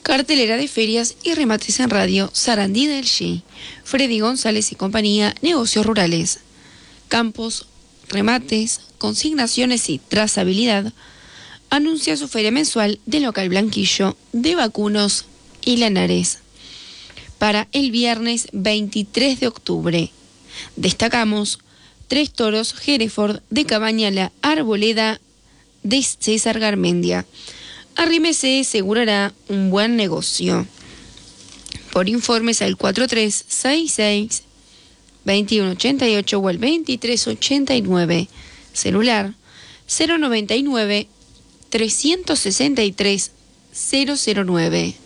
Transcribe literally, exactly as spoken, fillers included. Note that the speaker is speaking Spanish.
Cartelera de ferias y remates en radio, Sarandí del G. Freddy González y compañía, negocios rurales. Campos, remates, consignaciones y trazabilidad. Anuncia su feria mensual de local Blanquillo, de vacunos y Lanares. Para el viernes veintitrés de octubre. Destacamos tres toros Hereford de Cabaña La Arboleda de César Garmendia. Arrímese, asegurará un buen negocio. Por informes al cuatro tres seis seis, dos uno ocho ocho o al veintitrés ochenta y nueve. Celular cero noventa y nueve, trescientos sesenta y tres, cero cero nueve.